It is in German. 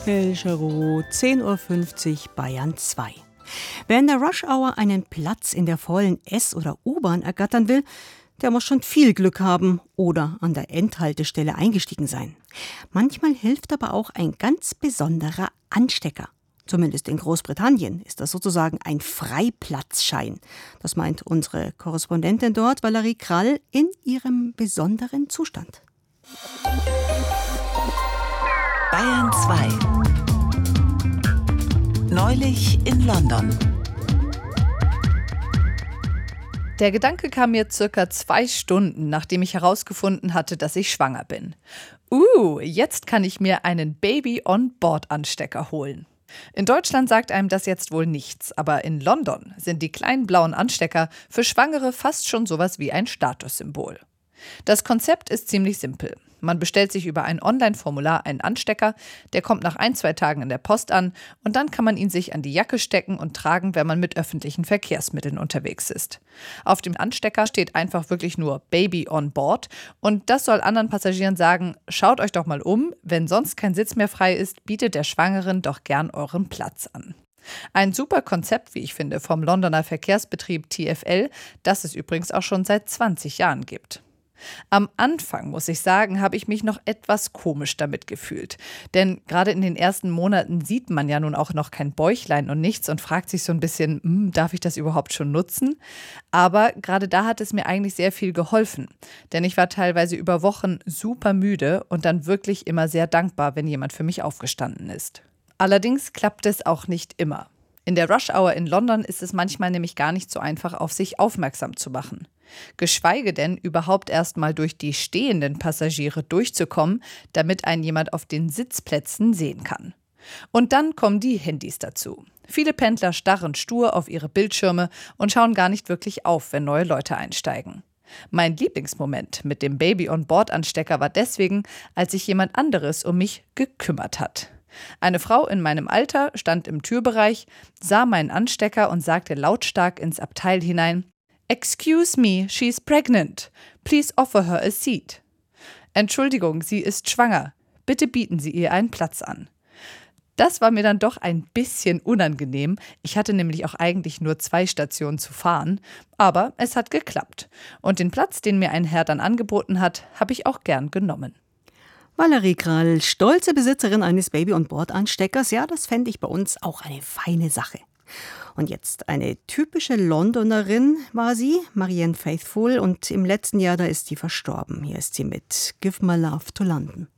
Helscherow, 10:50 Uhr, Bayern 2. Wer in der Rush-Hour einen Platz in der vollen S- oder U-Bahn ergattern will, der muss schon viel Glück haben oder an der Endhaltestelle eingestiegen sein. Manchmal hilft aber auch ein ganz besonderer Anstecker. Zumindest in Großbritannien ist das sozusagen ein Freiplatzschein. Das meint unsere Korrespondentin dort, Valerie Krall, in ihrem besonderen Zustand. Bayern 2. Neulich in London. Der Gedanke kam mir circa 2 Stunden, nachdem ich herausgefunden hatte, dass ich schwanger bin. Jetzt kann ich mir einen Baby-on-Board-Anstecker holen. In Deutschland sagt einem das jetzt wohl nichts, aber in London sind die kleinen blauen Anstecker für Schwangere fast schon sowas wie ein Statussymbol. Das Konzept ist ziemlich simpel. Man bestellt sich über ein Online-Formular einen Anstecker, der kommt nach 1-2 Tagen in der Post an und dann kann man ihn sich an die Jacke stecken und tragen, wenn man mit öffentlichen Verkehrsmitteln unterwegs ist. Auf dem Anstecker steht einfach wirklich nur Baby on Board und das soll anderen Passagieren sagen, schaut euch doch mal um, wenn sonst kein Sitz mehr frei ist, bietet der Schwangeren doch gern euren Platz an. Ein super Konzept, wie ich finde, vom Londoner Verkehrsbetrieb TfL, das es übrigens auch schon seit 20 Jahren gibt. Am Anfang, muss ich sagen, habe ich mich noch etwas komisch damit gefühlt. Denn gerade in den ersten Monaten sieht man ja nun auch noch kein Bäuchlein und nichts und fragt sich so ein bisschen, darf ich das überhaupt schon nutzen? Aber gerade da hat es mir eigentlich sehr viel geholfen. Denn ich war teilweise über Wochen super müde und dann wirklich immer sehr dankbar, wenn jemand für mich aufgestanden ist. Allerdings klappt es auch nicht immer. In der Rush-Hour in London ist es manchmal nämlich gar nicht so einfach, auf sich aufmerksam zu machen. Geschweige denn, überhaupt erst mal durch die stehenden Passagiere durchzukommen, damit einen jemand auf den Sitzplätzen sehen kann. Und dann kommen die Handys dazu. Viele Pendler starren stur auf ihre Bildschirme und schauen gar nicht wirklich auf, wenn neue Leute einsteigen. Mein Lieblingsmoment mit dem Baby-on-Board-Anstecker war deswegen, als sich jemand anderes um mich gekümmert hat. Eine Frau in meinem Alter stand im Türbereich, sah meinen Anstecker und sagte lautstark ins Abteil hinein: "Excuse me, she's pregnant. Please offer her a seat." Entschuldigung, sie ist schwanger. Bitte bieten Sie ihr einen Platz an. Das war mir dann doch ein bisschen unangenehm. Ich hatte nämlich auch eigentlich nur 2 Stationen zu fahren. Aber es hat geklappt. Und den Platz, den mir ein Herr dann angeboten hat, habe ich auch gern genommen. Valerie Krall, stolze Besitzerin eines Baby-on-Board-Ansteckers. Ja, das fände ich bei uns auch eine feine Sache. Und jetzt eine typische Londonerin war sie, Marianne Faithfull. Und im letzten Jahr, da ist sie verstorben. Hier ist sie mit Give My Love to London.